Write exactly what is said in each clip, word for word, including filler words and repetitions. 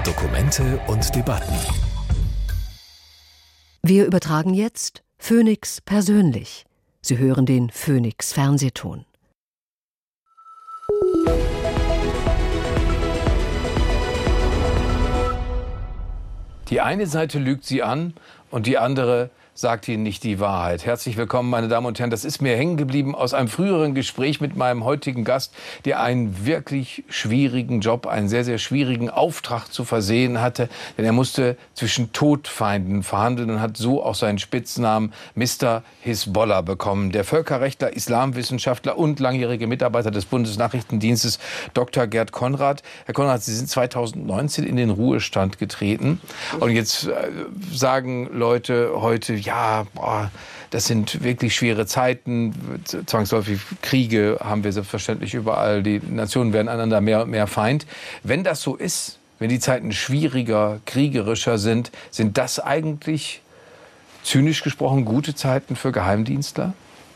Dokumente und Debatten. Wir übertragen jetzt Phoenix persönlich. Sie hören den Phoenix Fernsehton. Die eine Seite lügt sie an und die andere sagt Ihnen nicht die Wahrheit. Herzlich willkommen, meine Damen und Herren. Das ist mir hängen geblieben aus einem früheren Gespräch mit meinem heutigen Gast, der einen wirklich schwierigen Job, einen sehr, sehr schwierigen Auftrag zu versehen hatte. Denn er musste zwischen Todfeinden verhandeln und hat so auch seinen Spitznamen Mister Hisbollah bekommen. Der Völkerrechtler, Islamwissenschaftler und langjährige Mitarbeiter des Bundesnachrichtendienstes Doktor Gerd Konrad. Herr Konrad, Sie sind zweitausendneunzehn in den Ruhestand getreten. Und jetzt äh, sagen Leute heute, ja, boah, das sind wirklich schwere Zeiten, zwangsläufig Kriege haben wir selbstverständlich überall, die Nationen werden einander mehr und mehr Feind. Wenn das so ist, wenn die Zeiten schwieriger, kriegerischer sind, sind das eigentlich, zynisch gesprochen, gute Zeiten für Geheimdienstler?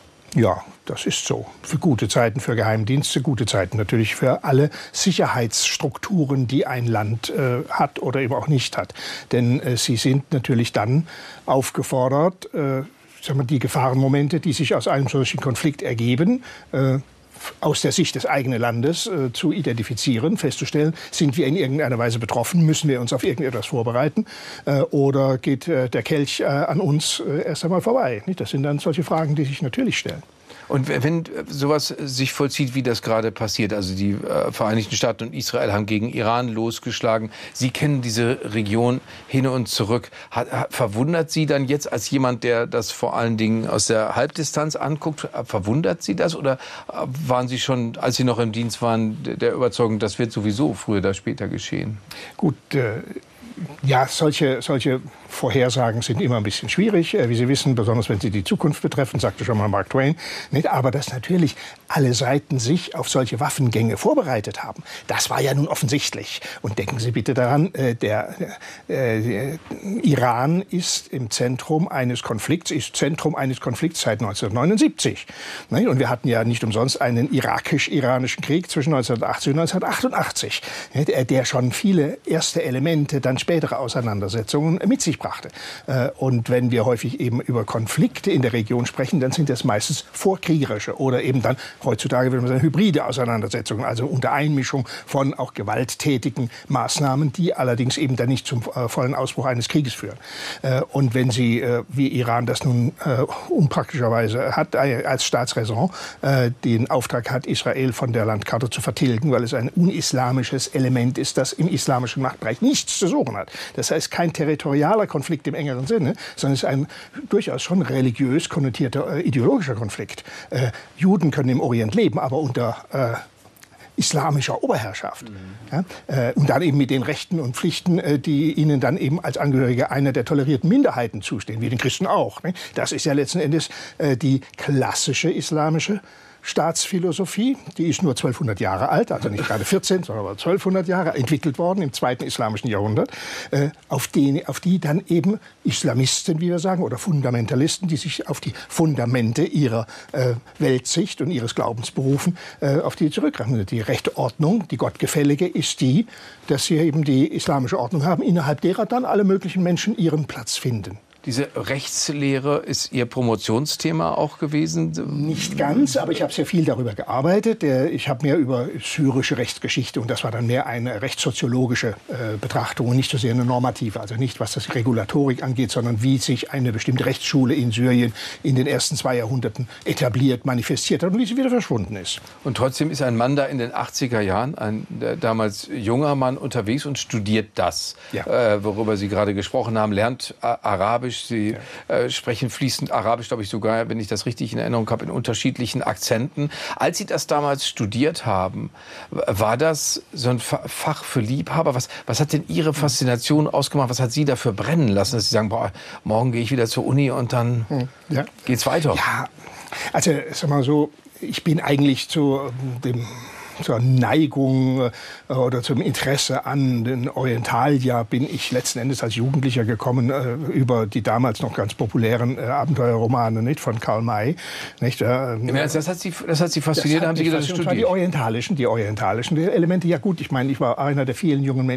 Ja, das ist so. Für gute Zeiten für Geheimdienste, gute Zeiten natürlich für alle Sicherheitsstrukturen, die ein Land äh, hat oder eben auch nicht hat. Denn äh, sie sind natürlich dann aufgefordert, äh, sagen wir, die Gefahrenmomente, die sich aus einem solchen Konflikt ergeben, äh, aus der Sicht des eigenen Landes äh, zu identifizieren, festzustellen, sind wir in irgendeiner Weise betroffen, müssen wir uns auf irgendetwas vorbereiten äh, oder geht äh, der Kelch äh, an uns äh, erst einmal vorbei. Nicht? Das sind dann solche Fragen, die sich natürlich stellen. Und wenn sowas sich vollzieht, wie das gerade passiert, also die äh, Vereinigten Staaten und Israel haben gegen Iran losgeschlagen, Sie kennen diese Region hin und zurück. Hat, hat, verwundert Sie dann jetzt als jemand, der das vor allen Dingen aus der Halbdistanz anguckt, verwundert Sie das oder waren Sie schon, als Sie noch im Dienst waren, der Überzeugung, das wird sowieso früher oder später geschehen? Gut, äh Ja, solche, solche Vorhersagen sind immer ein bisschen schwierig, wie Sie wissen, besonders wenn sie die Zukunft betreffen, sagte schon mal Mark Twain. Nicht? Aber dass natürlich alle Seiten sich auf solche Waffengänge vorbereitet haben, das war ja nun offensichtlich. Und denken Sie bitte daran, äh, der, äh, der Iran ist im Zentrum eines Konflikts, ist Zentrum eines Konflikts seit neunzehnhundertneunundsiebzig. Nicht? Und wir hatten ja nicht umsonst einen irakisch-iranischen Krieg zwischen neunzehnhundertachtzig und neunzehnhundertachtundachtzig, nicht? Der schon viele erste Elemente, dann spätere Auseinandersetzungen mit sich brachte. Und wenn wir häufig eben über Konflikte in der Region sprechen, dann sind das meistens vorkriegerische oder eben dann heutzutage würde man sagen hybride Auseinandersetzungen, also unter Einmischung von auch gewalttätigen Maßnahmen, die allerdings eben dann nicht zum äh, vollen Ausbruch eines Krieges führen. Äh, und wenn Sie, äh, wie Iran das nun äh, unpraktischerweise hat, äh, als Staatsräson äh, den Auftrag hat, Israel von der Landkarte zu vertilgen, weil es ein unislamisches Element ist, das im islamischen Machtbereich nichts zu suchen hat. Das heißt, kein territorialer Konflikt im engeren Sinne, sondern es ist ein durchaus schon religiös konnotierter äh, ideologischer Konflikt. Äh, Juden können im Orient leben, aber unter äh, islamischer Oberherrschaft. Mhm. Ja, äh, und dann eben mit den Rechten und Pflichten, äh, die ihnen dann eben als Angehörige einer der tolerierten Minderheiten zustehen, wie den Christen auch. Ne? Das ist ja letzten Endes äh, die klassische islamische Staatsphilosophie, die ist nur zwölfhundert Jahre alt, also nicht gerade vierzehn, sondern aber zwölfhundert Jahre, entwickelt worden im zweiten islamischen Jahrhundert, äh, auf, die, auf die dann eben Islamisten, wie wir sagen, oder Fundamentalisten, die sich auf die Fundamente ihrer äh, Weltsicht und ihres Glaubens berufen, äh, auf die zurückgreifen. Die rechte Ordnung, die gottgefällige, ist die, dass sie eben die islamische Ordnung haben, innerhalb derer dann alle möglichen Menschen ihren Platz finden. Diese Rechtslehre ist Ihr Promotionsthema auch gewesen? Nicht ganz, aber ich habe sehr viel darüber gearbeitet. Ich habe mehr über syrische Rechtsgeschichte und das war dann mehr eine rechtssoziologische äh, Betrachtung und nicht so sehr eine normative. Also nicht, was das Regulatorik angeht, sondern wie sich eine bestimmte Rechtsschule in Syrien in den ersten zwei Jahrhunderten etabliert, manifestiert hat und wie sie wieder verschwunden ist. Und trotzdem ist ein Mann da in den achtziger Jahren, ein damals junger Mann, unterwegs und studiert das, ja. äh, worüber Sie gerade gesprochen haben, lernt Arabisch. Sie ja. äh, sprechen fließend Arabisch, glaube ich sogar, wenn ich das richtig in Erinnerung habe, in unterschiedlichen Akzenten. Als Sie das damals studiert haben, war das so ein Fach für Liebhaber? Was, was hat denn Ihre Faszination ausgemacht? Was hat Sie dafür brennen lassen, dass Sie sagen, boah, morgen gehe ich wieder zur Uni und dann ja. geht's weiter? Ja, also sag mal so, ich bin eigentlich zu dem zur Neigung äh, oder zum Interesse an den Orientalia bin ich letzten Endes als Jugendlicher gekommen äh, über die damals noch ganz populären äh, Abenteuerromane, nicht, von Karl May. Nicht, äh, Im Ernst, das hat Sie, das hat Sie fasziniert, haben Sie gedacht, studiert? Die orientalischen, die orientalischen Elemente. Ja gut, ich meine, ich war einer der vielen jungen Menschen,